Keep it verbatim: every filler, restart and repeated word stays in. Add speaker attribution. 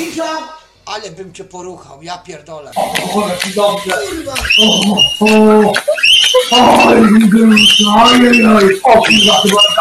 Speaker 1: Misza, ale bym cię poruchał, ja pierdolę.
Speaker 2: O, jaki dobrze.
Speaker 1: Kurwa.
Speaker 2: O, o, o, oj, oj, oj, o, kurwa, chyba